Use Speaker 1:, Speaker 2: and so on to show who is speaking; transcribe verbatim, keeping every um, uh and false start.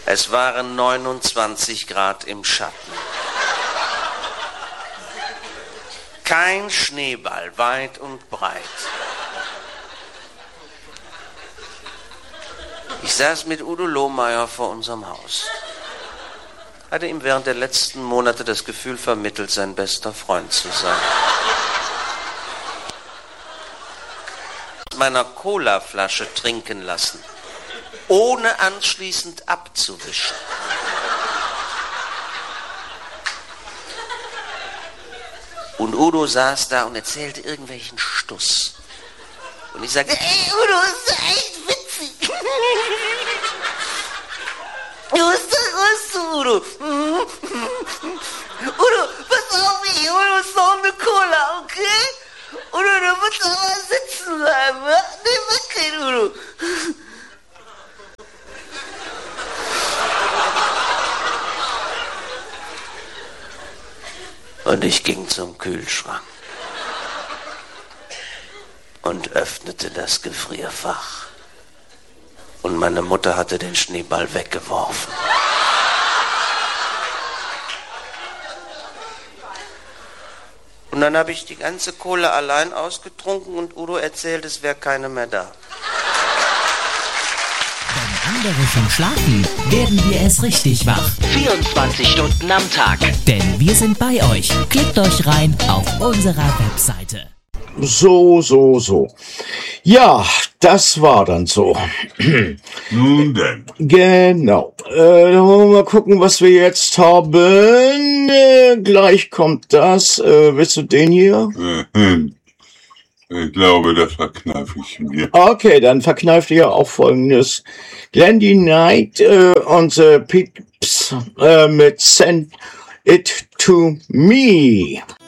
Speaker 1: Es waren neunundzwanzig Grad im Schatten. Kein Schneeball, weit und breit. Ich saß mit Udo Lohmeier vor unserem Haus. Hatte ihm während der letzten Monate das Gefühl vermittelt, sein bester Freund zu sein. Aus meiner Colaflasche trinken lassen, ohne anschließend abzuwischen. Und Udo saß da und erzählte irgendwelchen Stuss. Und ich sagte, ey Udo, ist echt witzig. Was ist das, Udo? Udo, pass auf, ich hol uns noch eine Cola, okay? Udo, du musst aber sitzen bleiben, ja? Nee, wackeln, Udo. Und ich ging zum Kühlschrank und öffnete das Gefrierfach. Und meine Mutter hatte den Schneeball weggeworfen. Und dann habe ich die ganze Cola allein ausgetrunken und Udo erzählt, es wäre keine mehr da.
Speaker 2: Wenn andere schon schlafen, werden wir erst richtig wach.
Speaker 3: vierundzwanzig Stunden am Tag.
Speaker 2: Denn wir sind bei euch. Klickt euch rein auf unserer Webseite.
Speaker 4: So, so, so. Ja, das war dann so.
Speaker 5: Nun denn.
Speaker 4: Genau. Äh, dann wollen wir mal gucken, was wir jetzt haben. Äh, gleich kommt das. Äh, willst du den hier?
Speaker 5: Äh, Ich glaube, das verkneife ich mir.
Speaker 4: Okay, dann verkneift ihr auch folgendes. Glendy Knight äh, und The Pips äh, mit Send It to Me.